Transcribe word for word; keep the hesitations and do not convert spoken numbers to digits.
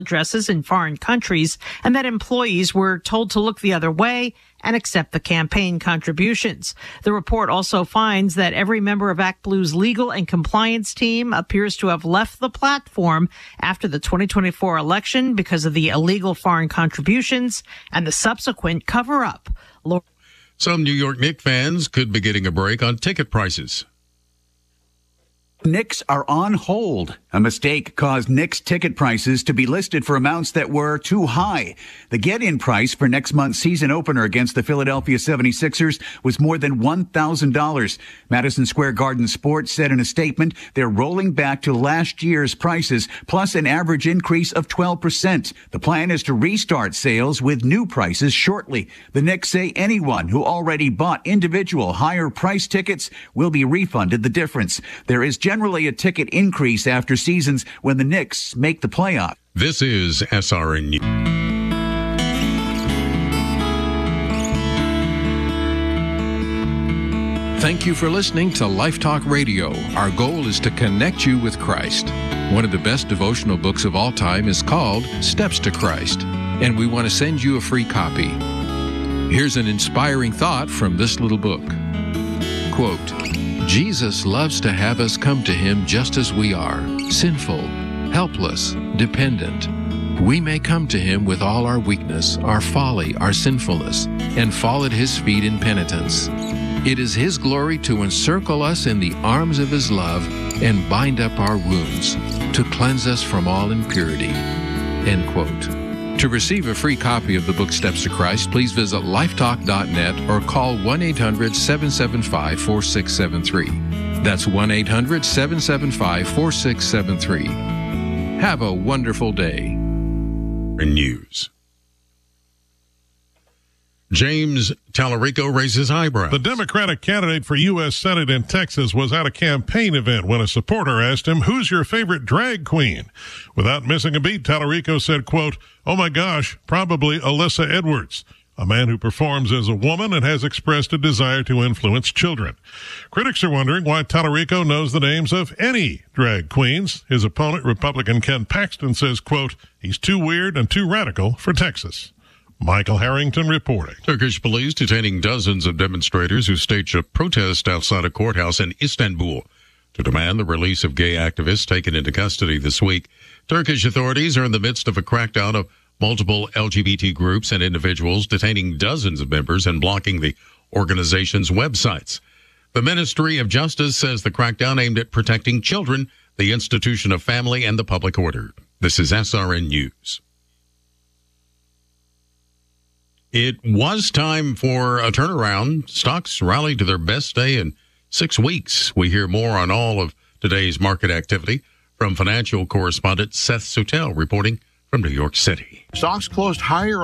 addresses in foreign countries and that employees were told to look the other way and accept the campaign contributions. The report also finds that every member of ActBlue's legal and compliance team appears to have left the platform after the twenty twenty-four election because of the illegal foreign contributions and the subsequent cover-up. Some New York Knicks fans could be getting a break on ticket prices. Knicks are on hold. A mistake caused Knicks ticket prices to be listed for amounts that were too high. The get-in price for next month's season opener against the Philadelphia seventy-sixers was more than one thousand dollars. Madison Square Garden Sports said in a statement they're rolling back to last year's prices, plus an average increase of twelve percent. The plan is to restart sales with new prices shortly. The Knicks say anyone who already bought individual higher price tickets will be refunded the difference. There is generally a ticket increase after seasons when the Knicks make the playoff. This is S R N News. Thank you for listening to Life Talk Radio. Our goal is to connect you with Christ. One of the best devotional books of all time is called Steps to Christ, and we want to send you a free copy. Here's an inspiring thought from this little book. Quote, Jesus loves to have us come to him just as we are, sinful, helpless, dependent. We may come to him with all our weakness, our folly, our sinfulness, and fall at his feet in penitence. It is his glory to encircle us in the arms of his love and bind up our wounds, to cleanse us from all impurity. End quote. To receive a free copy of the book Steps to Christ, please visit lifetalk dot net or call one eight hundred seven seven five four six seven three. That's one eight hundred seven seven five four six seven three. Have a wonderful day. News. James Tallarico raises eyebrows. The Democratic candidate for U S Senate in Texas was at a campaign event when a supporter asked him, "Who's your favorite drag queen?" Without missing a beat, Tallarico said, quote, "Oh my gosh, probably Alyssa Edwards, a man who performs as a woman and has expressed a desire to influence children." Critics are wondering why Tallarico knows the names of any drag queens. His opponent, Republican Ken Paxton, says, quote, "He's too weird and too radical for Texas." Michael Harrington reporting. Turkish police detaining dozens of demonstrators who staged a protest outside a courthouse in Istanbul to demand the release of gay activists taken into custody this week. Turkish authorities are in the midst of a crackdown of multiple L G B T groups and individuals, detaining dozens of members and blocking the organization's websites. The Ministry of Justice says the crackdown aimed at protecting children, the institution of family, and the public order. This is S R N News. It was time for a turnaround. Stocks rallied to their best day in six weeks. We hear more on all of today's market activity from financial correspondent Seth Suttel reporting from New York City. Stocks closed higher